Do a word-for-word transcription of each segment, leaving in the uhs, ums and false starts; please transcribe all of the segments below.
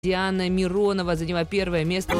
Диана Миронова заняла первое место.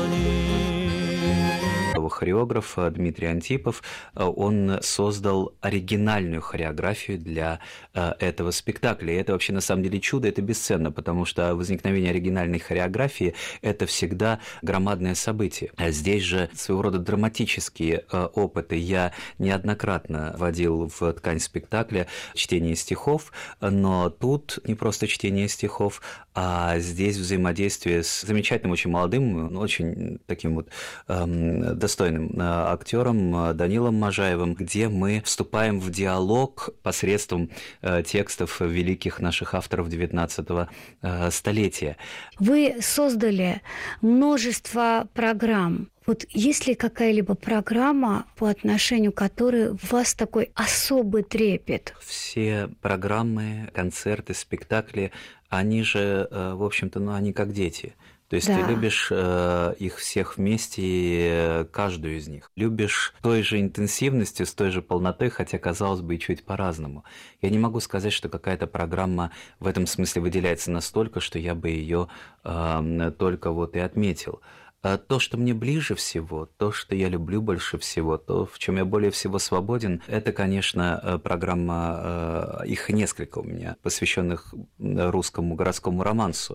Хореограф Дмитрий Антипов, он создал оригинальную хореографию для этого спектакля. И это вообще на самом деле чудо, это бесценно, потому что возникновение оригинальной хореографии – это всегда громадное событие. А здесь же своего рода драматические опыты. Я неоднократно вводил в ткань спектакля чтение стихов, но тут не просто чтение стихов, а здесь взаимодействие с замечательным, очень молодым, очень таким вот эм, достойным актером Данилом Можаевым, где мы вступаем в диалог посредством э, текстов великих наших авторов девятнадцатого э, столетия. Вы создали множество программ. Вот есть ли какая-либо программа, по отношению к которой у вас такой особый трепет? Все программы, концерты, спектакли, они же, в общем-то, ну, они как дети. То есть да. Ты любишь э, их всех вместе, и каждую из них. Любишь той же интенсивностью, с той же полнотой, хотя, казалось бы, и чуть по-разному. Я не могу сказать, что какая-то программа в этом смысле выделяется настолько, что я бы ее э, только вот и отметил. То, что мне ближе всего, то, что я люблю больше всего, то, в чем я более всего свободен, это, конечно, программа, их несколько у меня, посвященных русскому городскому романсу.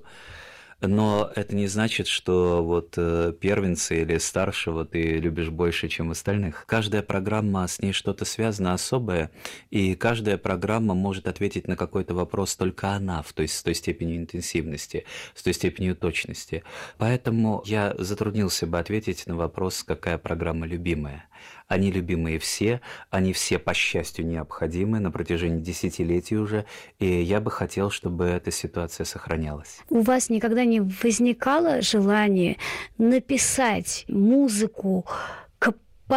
Но это не значит, что вот первенцы или старшего ты любишь больше, чем остальных. Каждая программа, с ней что-то связано особое, и каждая программа может ответить на какой-то вопрос только она, то есть с той степенью интенсивности, с той степенью точности. Поэтому я затруднился бы ответить на вопрос, какая программа любимая. Они любимые все, они все, по счастью, необходимы на протяжении десятилетий уже, и я бы хотел, чтобы эта ситуация сохранялась. У вас никогда не возникало желание написать музыку к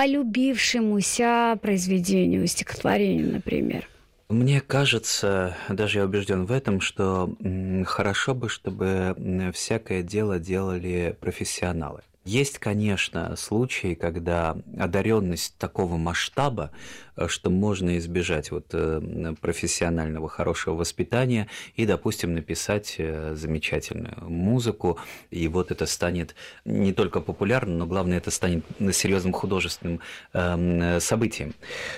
полюбившемуся произведению, стихотворению, например? Мне кажется, даже я убежден в этом, что хорошо бы, чтобы всякое дело делали профессионалы. Есть, конечно, случаи, когда одаренность такого масштаба, что можно избежать вот профессионального хорошего воспитания и, допустим, написать замечательную музыку, и вот это станет не только популярным, но главное, это станет серьезным художественным событием.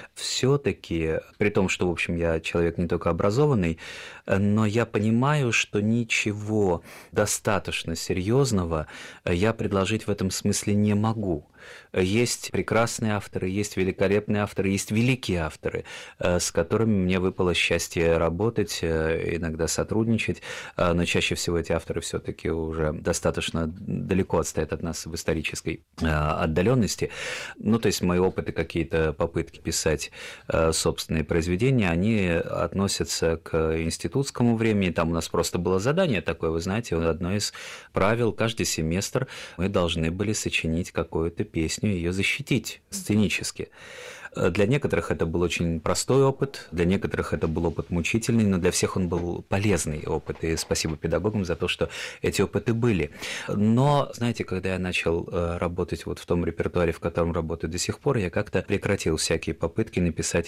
Все-таки, при том, что, в общем, я человек не только образованный, но я понимаю, что ничего достаточно серьезного я предложить в этом смысле не могу. Есть прекрасные авторы, есть великолепные авторы, есть великие авторы, с которыми мне выпало счастье работать, иногда сотрудничать, но чаще всего эти авторы все-таки уже достаточно далеко отстоят от нас в исторической отдаленности. Ну, то есть мои опыты, какие-то попытки писать собственные произведения, они относятся к институтскому времени. Там у нас просто было задание такое, вы знаете, одно из правил: каждый семестр мы должны были сочинить какую-то песню, ее защитить сценически. Для некоторых это был очень простой опыт, для некоторых это был опыт мучительный, но для всех он был полезный опыт, и спасибо педагогам за то, что эти опыты были. Но, знаете, когда я начал работать вот в том репертуаре, в котором работаю до сих пор, я как-то прекратил всякие попытки написать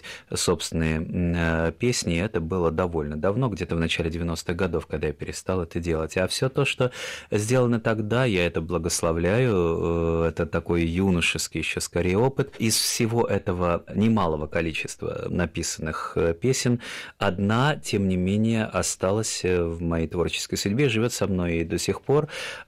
собственные песни, и это было довольно давно, где-то в начале девяностых годов, когда я перестал это делать. А все то, что сделано тогда, я это благословляю, это такой юношеский еще скорее опыт. Из всего этого немалого количества написанных песен, одна, тем не менее, осталась в моей творческой судьбе, живет со мной и до сих пор.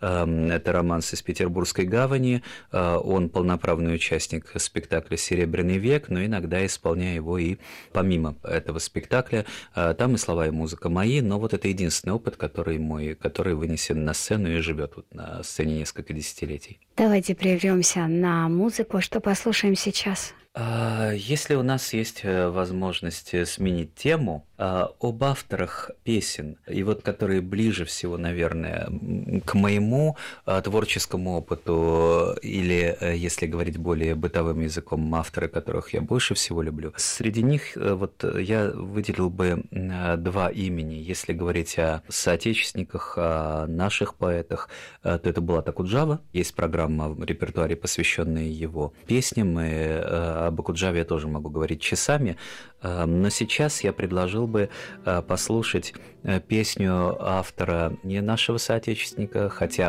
Это романс из Петербургской гавани, он полноправный участник спектакля «Серебряный век», но иногда исполняю его и помимо этого спектакля. Там и слова, и музыка мои, но вот это единственный опыт, который мой, который вынесен на сцену и живет вот на сцене несколько десятилетий. Давайте прервемся на музыку. Что послушаем сейчас? Если у нас есть возможность сменить тему, об авторах песен, и вот которые ближе всего, наверное, к моему творческому опыту, или, если говорить более бытовым языком, авторы, которых я больше всего люблю, среди них вот я выделил бы два имени. Если говорить о соотечественниках, о наших поэтах, то это Булат Акуджава. Есть программа в репертуаре, посвященная его песням, и об Акуджаве я тоже могу говорить часами, но сейчас я предложил бы послушать песню автора не нашего соотечественника, хотя